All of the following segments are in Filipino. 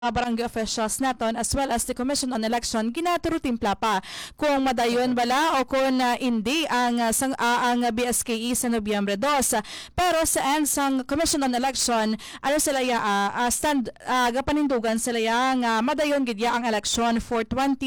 barangay officials naton as well as the Commission on Election ginaturo-timpla pa kung madayon bala o kung hindi ang BSKE sa Nobyembre 2. Pero sa end sang Commission on Election ano sila gapanindugan sila nga madayon gid ang election for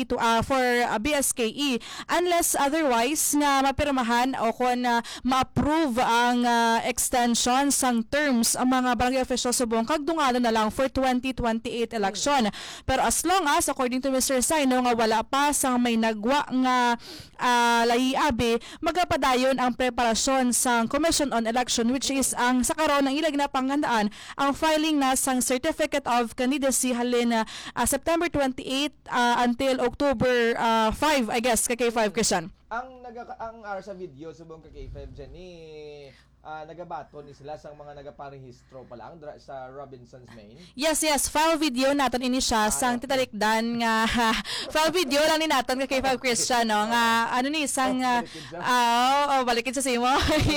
BSKE unless otherwise nga mapirmahan o kung ma-approve ang extension sang terms ang mga barangay officials subong kag dungano na lang for 2028 election. Pero as long as according to Mr. Saino nga wala pa sang may nagwa nga layiabi magapadayon ang preparasyon sang Commission on Election which is ang sa karon ang ilag na panghandaan ang filing na sang Certificate of Candidacy halin September 28 until October 5 I guess kay 5 Christian. Ang sa video subong kay K5 Jenny nagabaton ni sila sang mga nagaparehistro pa lang sa Robinson's Main. Yes, file video naton ini siya sang titalikdan nga file video lang ni naton kay 5 Christian no nga ano ni sang balikin sa simo.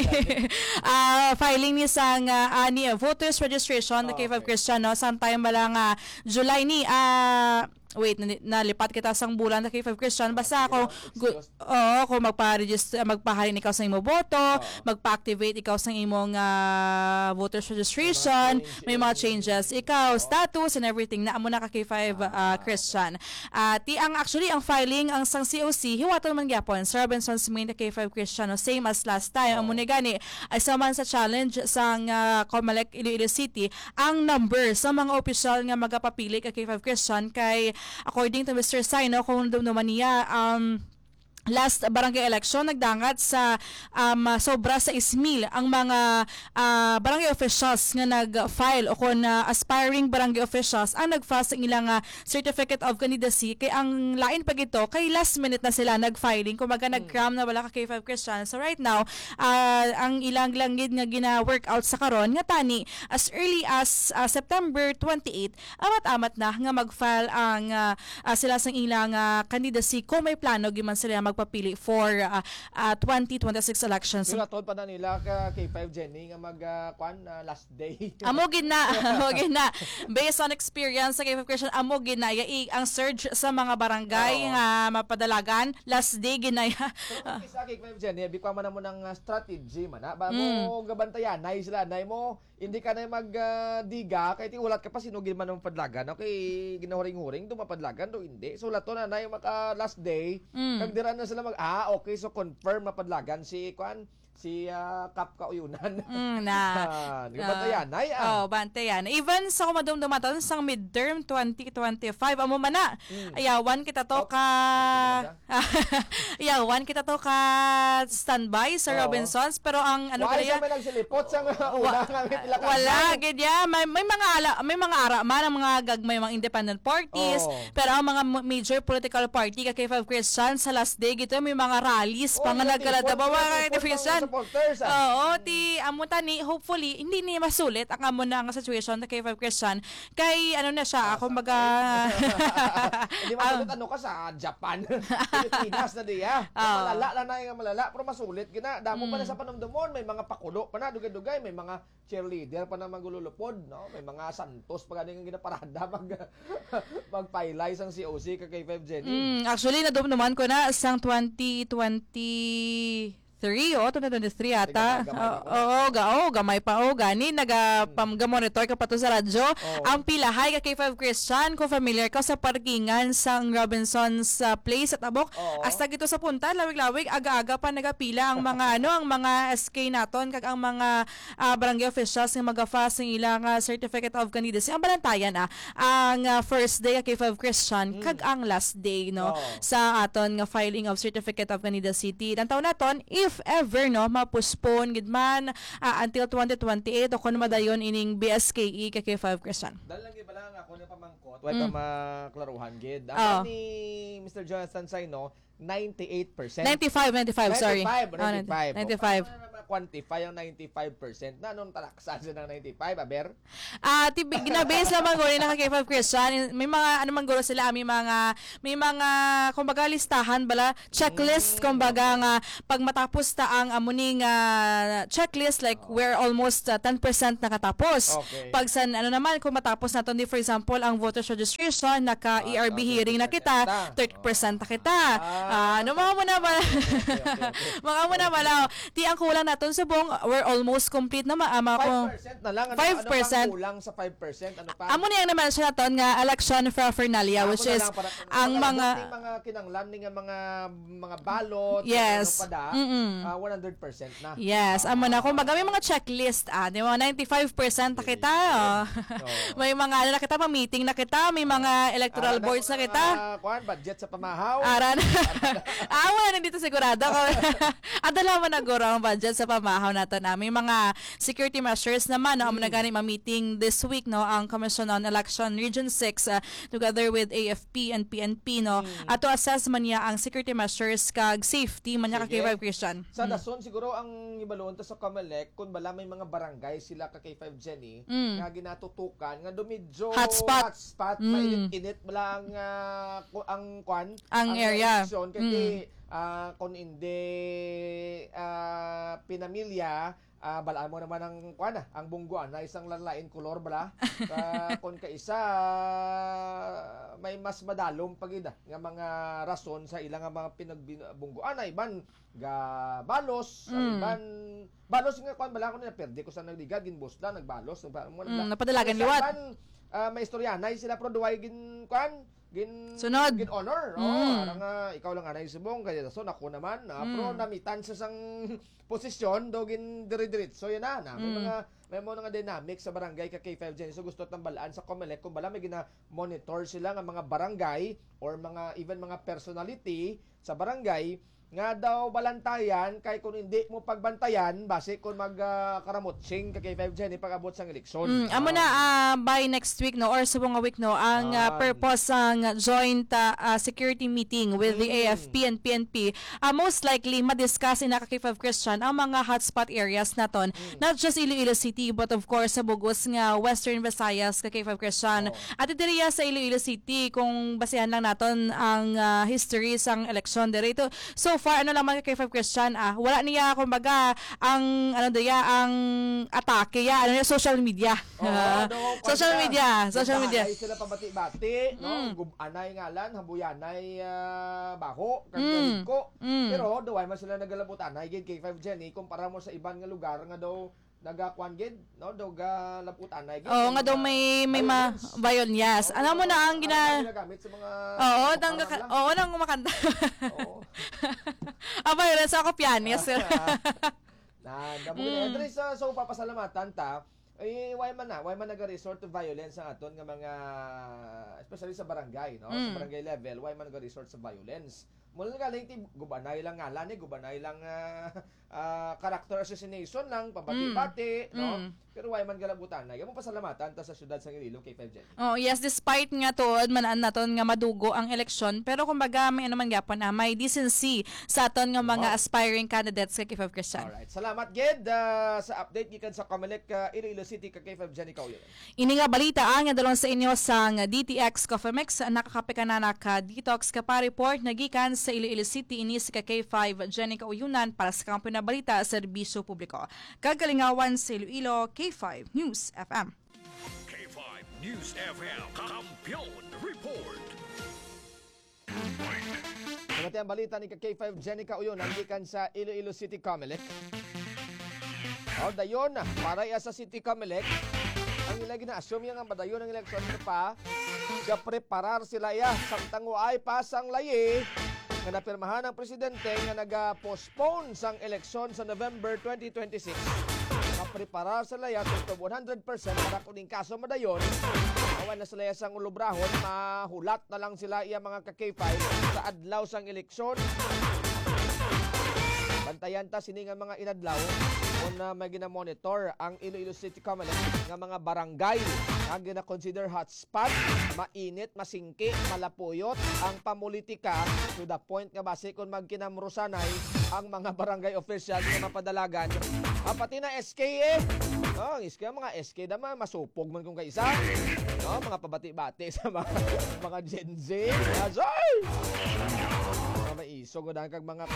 Filing ni sang ani voters registration kay 5 Christian no sometime bala nga July ni wait, nalipat kita sang bulan na kay 5 Christian. Basta ako, kung magpa-register, magpahalin ikaw sa imong boto, magpa-activate ikaw sa imong voters registration, may mga changes. Ikaw, status and everything, na amo na ka kay 5 Christian. Actually, ang filing, ang sang COC, hiwaton man gyapon sa Robinson's Main na kay 5 Christian, same as last time. Amo ni gani, ay saman sa challenge sang Comelec Iloilo City, ang number sa mga opisyal nga magapapili kay 5 Christian kay according to Mr. Saino, kung naman niya, last barangay election nagdangat sa sobra sa 6,000 ang mga barangay officials nga nag-file o kung aspiring barangay officials ang nag-file sa ilang certificate of candidacy kay ang lain pag ito kay last minute na sila nag-filing kumaga nag-cram na wala ka kay 5 Christian. So right now ang ilang langgid nga gina-workout sa karon nga tani as early as September 28 amat-amat na nga mag-file ang sila sa ilang candidacy kung may plano giman sila magpapili for 2026 elections. Yung pa na nila kay 5 Jenny nga last day. Amogin na. Based on experience sa kay 5 Christian, amogin na ang surge sa mga barangay nga mapadalagan last day ginaya. Pero sa kay 5 Jenny, bikwa man mo ng strategy man ba mo gabantayan nay sila nay mo hindi ka na magdiga kay ti ulat ka pa sinugin man ng padlagan okay ginahuring-huring dumapadlagan do hindi so lato na nay maka last day kag dira na sila okay so confirm mapadlagan si Kap Kauyunan. Bantayan nay bantayan. Even sa kumadumdumatan sang midterm 2025 amo man na. Ayawan kita to ka standby sa Robinsons pero ang ano kaya may nagsilipot sa wala gid may mga ara man ang mga gagmay mga independent parties pero ang mga major political party kay 5 Christian sa last day gito may mga rallies pang nagkalada ba mga Christian. Amo tani hopefully hindi ni masulit ang amo na ang situation na kay 5 Christian kay ano na siya ako hindi masulit ano ka sa Japan Pilipinas na diya malala pero masulit gina damo pa na sa panumdumon may mga pakulo pa na dugay-dugay may mga cheerleader pa na magululupod no may mga santos pa ganing ginaparada magpailay sang COC kay 5 Jenny. Actually nadumduman ko na sang 2023 2023 ata. Gamay pa gani nagapamgamonitor ka pa to sa radyo. Ang pilahay ka kay 5 Christian kung familiar ka sa parkingan sang Robinson's Place at Abok. Hasta gito sa punta lawig-lawig aga-aga pa nagapila ang mga ang mga SK naton kag ang mga barangay officials nga magafa sing ilang certificate of candidacy. Ang balantayan ang first day kay 5 Christian kag ang last day sa aton nga filing of certificate of candidacy. Tantaw naton if ever ma-postpone gid man until 2028 o kun madayon ining BSKE kay 5 Christian. Dahil lang bala nga ako na pamangkot, way pa maklaruhan gid. Ni Mr. Jonathan Saino 98%. 95 sorry. 95. na-quantify ang 95% na anong talaksan siya ng 95, aber? Tibig ginabase naman guro na K5 Christian. May mga ano man guro sila, may mga kumbaga listahan bala, checklist kumbaga nga pag matapos ta ang amuning checklist like we're almost 10% nakatapos. Okay. Pag sa ano naman kung matapos naton di for example ang voters registration naka ERB hearing na kita, 30% na kita. Ano mga mo na ba? Mga mo na bala. Di ang kulang naton subong we're almost complete na 5% na lang. Ano 5%. pang kulang sa 5%? Ano pa? Amo niya naman siya naton nga election paraphernalia which is ang mga kinanglan ni nga mga balot, yes. ano pa da, 100% na. Yes, amo na kung may mga checklist di mo 95% na kita. May mga ano na kita meeting na kita, may mga electoral boards na kita. Kuan budget sa pamahaw. Aran. Wala na dito sigurado ko. Adala mo na guro ang budget sa pamahaw nato na. May mga security measures naman amo na gani ma-meeting this week no ang Commission on Election Region 6 together with AFP and PNP no. Ato assess man niya ang security measures kag safety man niya kag K5 Christian. Sa dason siguro ang ibalon to sa Comelec kun bala may mga barangay sila ka K5 Jenny nga ginatutukan nga medyo hotspot mainit-init bala ang kwan ang area kasi kung hindi pinamilya balaan mo naman ang kwan ang bungguan na isang lanlain kolor bala kung kaisa may mas madalom pagida nga mga rason sa ilang mga pinagbungguan ay iban ga balos iban balos nga kwan bala ko na perde ko sa nagligad ginbusla nagbalos napadalagan liwat may istoryanay sila pero duway gin kwan sunod gin honor nga ikaw lang anay subong kaya so ako naman pero namitan sa sang posisyon do gin diri-diretso yan na may mga dynamics sa barangay ka K5 Jenny so gusto tambalaan sa Comelec kung bala may gina-monitor sila nga mga barangay or even mga personality sa barangay nga daw balantayan kay kung hindi mo pagbantayan base kung magkaramotsing ka K5 Jenny pag-abot sang eleksyon. Amo na by next week no or subong nga week no ang purpose ang joint security meeting with the AFP and PNP most likely ma-discuss in K5 Christian ang mga hotspot areas naton not just Iloilo City but of course sa Bugos nga Western Visayas ka K5 Christian at diriya sa Iloilo City kung basehan lang naton ang history sang eleksyon dito. So far ano lang man kay K5 Christian wala niya kumbaga ang ang atake social media. Social media ay sila pabati-bati no anay ngalan habuyanay bako kag ko pero duway man sila nagalabutan ay gid K5 Jenny kumpara mo sa ibang nga lugar nga daw nagakuan gid no doga laputan ay gid nga daw may violence ano mo na ang ginagamit sa mga nang kumakanta violence ako pianist so papasalamatan ta why man naga-resort to violence ang aton nga mga especially sa barangay no sa barangay level why man naga-resort sa violence mula nga lang gubanay lang ngalan gubanay lang character assassination lang pabati-bati no pero why man galabutan na mo pasalamatan ta sa syudad sa Iloilo K5 Jenny. Yes despite nga tuod man naton nga madugo ang eleksyon pero kumbaga may ano man gyapon may decency sa aton nga mga aspiring candidates sa K5 Christian. Alright, salamat gid sa update gikan sa Comelec Iloilo City ka K5 Jenny kauyon. Ini nga balita ang dalon sa inyo sang DTX Coffee Mix nakakape ka na ka detox ka pa report nagikan sa Iloilo City inis ka K5 Jenny kauyunan para sa kampo na balita sa serbisyo publiko. Kagalingawan sa Iloilo K5 News FM. K5 News FM Kampiyon Report. Kamati ang balita ni K5 Jenny kauyon nagikan sa Iloilo City Comelec. Dayon para sa City Comelec ang ilagi na assume yang madayon ng eleksyon pa preparar sila samtang ay pasang layi nga napirmahan ng presidente nga naga-postpone sang eleksyon sa November 2026. Kapreparar sila to 100% para kuning kaso madayon awan na sila sang ulubrahon mahulat na lang sila mga ka-K5 sa adlaw sang eleksyon. Bantayan ta sini nga mga inadlaw kung may gina-monitor ang Iloilo City Comelec nga mga barangay nga gina-consider hotspot, mainit, masingki, malapuyot ang pamulitika to the point nga base kung magkinamrusanay ang mga barangay official nga mapadalagan. Pati na SK mga SK naman masupog man kung kaisa. No, mga pabati-bati sa mga Gen Z. Asoy! Mga maisog na kag mga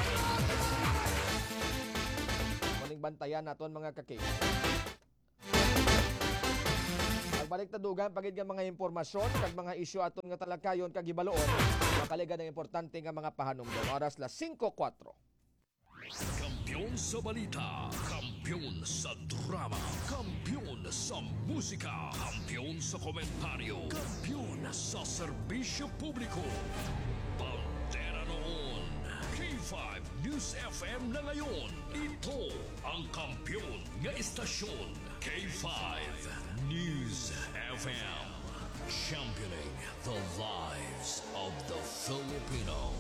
maning bantayan naton mga kakay. Pagbalik ta dugan pagid nga mga impormasyon kag mga isyu aton nga talagkayon kag ibaloon, makaliga ng importante nga mga pahanumdom. Oras la 5:04. Kampiyon sa balita, kampiyon sa drama, kampiyon sa musika, kampiyon sa komentaryo, kampiyon sa serbisyo publiko. Pantera noon, K5 News FM na ngayon. Ito ang kampiyon nga istasyon, K5 News FM. Championing the lives of the Filipino.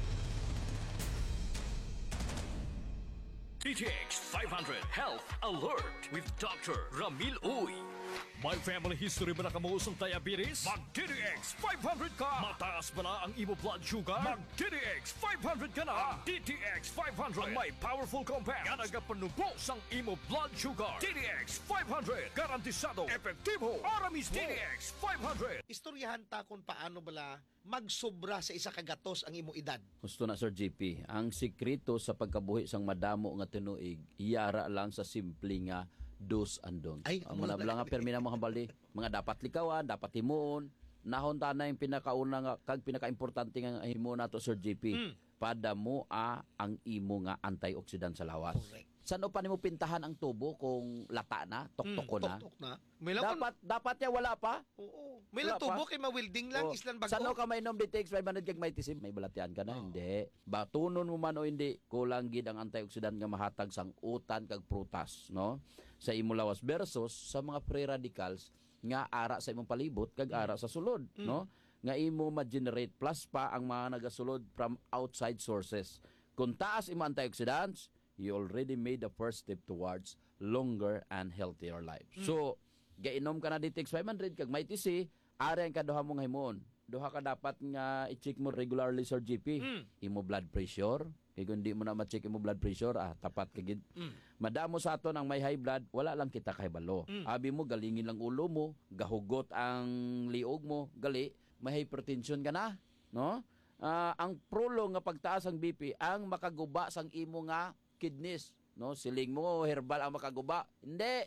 DTX 500 Health Alert with Dr. Ramil Uy. May family history ba na kamuusong diabetes? Mag-DTX 500 ka! Mataas ba na ang imo blood sugar? Mag-DTX 500 ka na! DTX 500 ang may powerful compounds nga nagapanubo sang imo blood sugar. DTX 500 garantisado, epektibo, aramis mo. DTX 500. Istoryahan ta kung paano bala magsobra sa isa kagatos ang imo edad. Gusto na Sir GP, ang sikreto sa pagkabuhi sang madamo nga tinuig, iyara lang sa simple nga dos and don'ts. Ay, ang mga nga permi na mga bali, mga dapat likawan, dapat himuon, nahon ta na yung pinakauna nga kag pinakaimportante nga himuon nato Sir GP. Padamo ang imo nga antioxidant sa lawas. Correct. Saan pa nimo pintahan ang tubo kung lata na, toktok na? Tok-tok na. May lang Dapat ya wala pa. Oo. May lang Wala tubo pa. kay mawilding lang, Oh, islan bago. Sano ka mainom DTX 500 kag may tisim? May balatian ka na? Hindi. Batunon mo man o hindi, kulang gid ang antioxidant nga mahatag sang utan kag prutas, no? Sa imo lawas versus sa mga free radicals nga ara sa imong palibot kag ara sa sulod, no? Nga imo ma-generate plus pa ang mga nagasulod from outside sources. Kung taas imo antioxidants, you already made the first step towards longer and healthier life. So, gainom ka na DTX 500 kag may TC, ari ang kaduha mong himon. Duha ka dapat nga i-check mo regularly Sir GP. Imo blood pressure, kay kung di mo na ma-check imo blood pressure, tapat kagid. Madamo sa aton ang may high blood, wala lang kita kahibalo. Abi mo galingin lang ulo mo, gahugot ang liog mo, gali may hypertension ka na, no? Ang prolong nga pagtaas ang BP ang makaguba sang imo nga kidneys, no? Siling mo herbal ang makaguba. Hindi.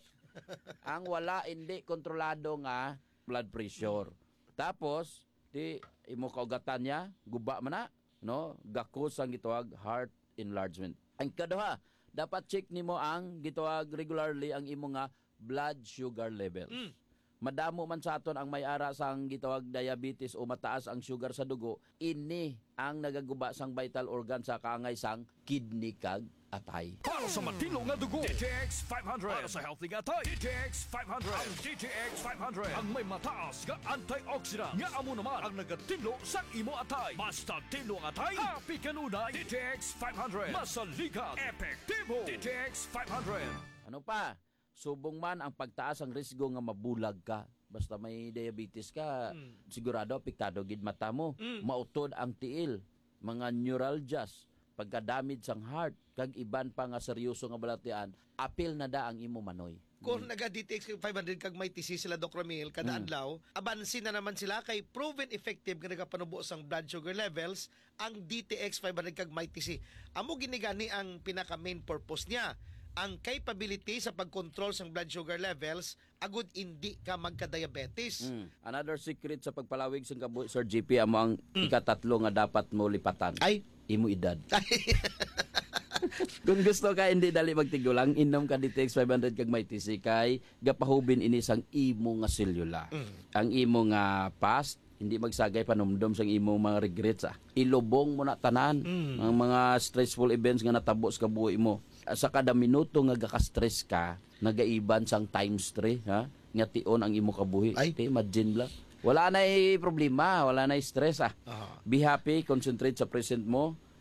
Ang wala hindi kontrolado nga blood pressure. Tapos di imo kaugatan niya, guba man na, no? Gakos ang gitawag heart enlargement. Ang kaduha, dapat check nimo ang gitawag regularly ang imo nga blood sugar levels. Madamo man sa aton ang may ara sang gitawag diabetes o mataas ang sugar sa dugo, ini ang nagaguba sang vital organ sa kaangay sang kidney kag atay. Para sa matino nga dugo, DTX 500. Para sa healthy nga atay, DTX 500. Ang DTX 500 ang may mataas nga antioxidant nga amo naman ang nagatilo sa imo atay. Basta tilo ang atay, happy kanunay. DTX 500. Masaligan, epektibo. DTX 500. Ano pa? Subong man ang pagtaas ang risgo nga mabulag ka. Basta may diabetes ka, sigurado apektado gid mata mo. Mautod ang tiil, mga neuralgias, pagka-damage sang heart, kag iban pa nga seryoso nga balatian, apil na da ang imo manoy. Kung naga-DTX 500 kag may TC sila Doc Ramil kada adlaw, abansin na naman sila kay proven effective nga nagapanubo sang blood sugar levels ang DTX 500 kag may TC. Amo ginigani ang pinaka main purpose niya. Ang capability sa pag-control sang blood sugar levels agud hindi ka magka-diabetes. Another secret sa pagpalawig sa kabuhi Sir GP amo ang ikatatlo nga dapat mo lipatan. Ay, Imo edad. Kung gusto ka hindi dali magtigulang, inom ka DTX 500 kag may TC kay gapahubin ini sang imo nga selula. Ang imo nga past hindi magsagay panumdom sang imo mga regrets. Ilubong mo na tanan ang mga stressful events nga natabo sa kabuhi mo. Sa kada minuto nga gaka-stress ka, nagaiban sang times 3, ha? Nga tion ang imo kabuhi. Ay. Imagine lang. Wala na problema, wala na stress. Be happy, concentrate sa present mo.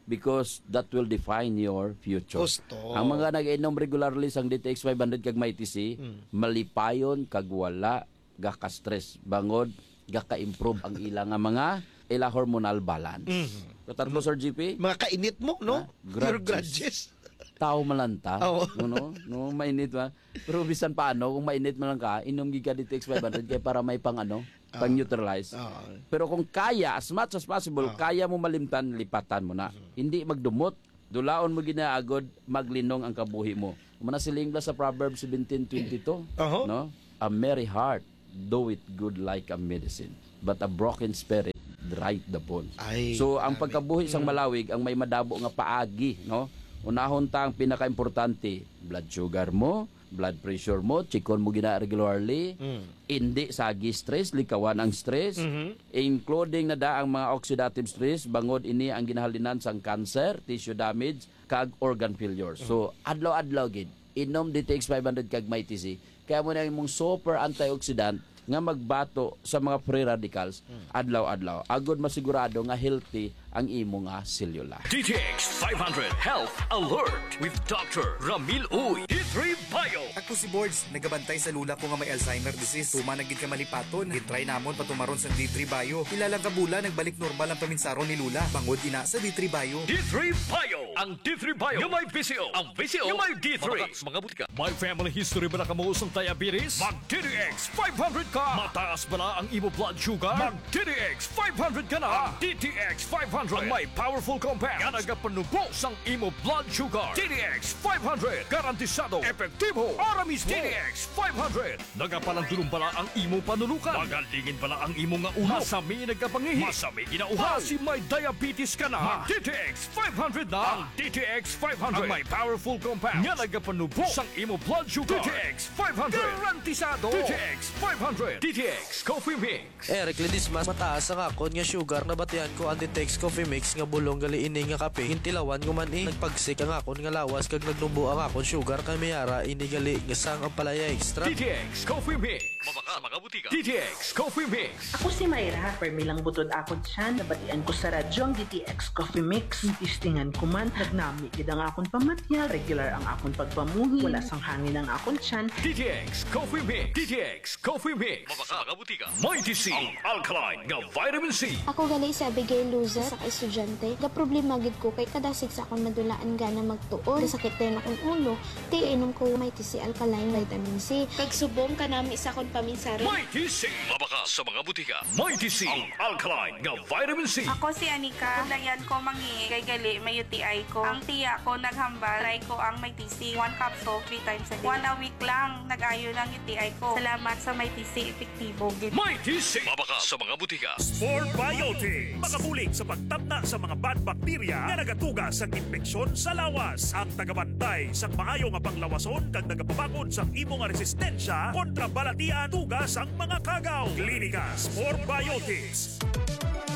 because that will define your future. Gusto. Ang mga nag-inom regularly sang DTX 500 kag MyTC, malipayon kag wala gaka-stress bangod gaka-improve ang ilang nga mga ila hormonal balance. Katatlo Sir GP, Mga kainit mo, no? Ah, Your grudges. tao malanta, Oo. no mainit ba. Pero bisan paano kung mainit man lang ka, inom giga DTX 500 kay para may pang pang neutralize. Pero kung kaya, as much as possible, kaya mo malimtan, lipatan mo na. Hindi magdumot. Dulaon mo ginaagod, maglinong ang kabuhi mo. Manasiling ba sa Proverbs 17:22? No? A merry heart do it good like a medicine, but a broken spirit dry the bones. Ay, So ang pagkabuhi sang malawig ang may madabo nga paagi, no? Unahon ta ang pinakaimportante, blood sugar mo, blood pressure mo, chikon mo gina regularly, hindi sagi stress, likawan ang stress, including na da ang mga oxidative stress, bangod ini ang ginahalinan sang cancer, tissue damage, kag organ failure. So adlaw-adlaw gid, inom DTX 500 kag MyTC, kaya mo na imong super antioxidant nga magbato sa mga free radicals adlaw-adlaw. Agod masigurado nga healthy ang imo nga selula. DTX 500 Health Alert with Dr. Ramil Uy. D3 Bio. Ako si Boards, nagabantay sa lula ko nga may Alzheimer disease. Tuma nagid ka malipaton, gitry namon patumaron sa D3 Bio. Ilalang kabula, nagbalik normal ang paminsaron ni Lula. Bangod ina sa D3 Bio. D3 Bio. Ang D3 Bio yung may VCO. Ang VCO yung may D3. Mga butika. May family history ba na kamuusong diabetes? Mag DTX 500 ka. Mataas ba na ang imo blood sugar? Mag DTX 500 ka na. Ang DTX 500 ang may powerful compounds nga nagapanubo sang imo blood sugar. DTX 500 garantisado epektibo. Para mismo. DTX 500 nagapalandulong pala ang imo panulukan. Magalingin pala ang imo nga ulo. Masami nagkapangihi. Masami ginauhaw. Si may diabetes ka na. DTX 500 na. Ang DTX 500 ang may powerful compounds nga nagapanubo sang imo blood sugar. DTX 500 garantisado. DTX 500. DTX Coffee Mix. Eric Ledismas, mataas ang akon nga sugar na batian ko Antitex Coffee Mix nga bulong gali ini nga kape. Hintilawan ko man nagpagsik ang akon nga lawas kag nagnubo ang akon sugar kay mayara ini gali nga sang ang palaya extra. DTX Coffee Mix. Mabaka mga butika. DTX Coffee Mix. Ako si Mayra, permilang butod akon siya, nabatian ko sa radyo ang DTX Coffee Mix. Tistingan ko man, nagnami gid ang akon pamatyal, regular ang akon pagpamuhi, wala sang hangin ang akon tiyan. DTX Coffee Mix. DTX Coffee Mix. Mabaka mga butika. MyTC. Ang alkaline nga vitamin C. Ako gali si Abigail Luza sa estudyante. Ga problema gid ko kay kadasig sa akong nadulaan gana magtuon. Sakit din akong ulo. Ti inom ko MyTC Alkaline Vitamin C. Kag subong kanami sa akong paminsaron. MyTC. Mabaka sa mga butika. MyTC. Ang alkaline nga vitamin C. Ako si Anika. Dayan ko mangi kay gali may UTI ko. Ang tiya ko naghambal. Try ko ang MyTC. 1 capsule 3 times a day. 1 a week lang. Nag-ayo ng UTI ko. Salamat sa MyTC. Epektibo gid. MyTC. Mabaka sa mga butika. Sport Biotics. Makabulig sa pagtabna sa mga bad bacteria nga nagatuga sa infeksyon sa lawas. Ang tagabantay sa maayo nga panglawason kag nagapabangon sa imo nga resistensya kontra balatian tugas ang mga kagaw. Klinika Sport Biotics.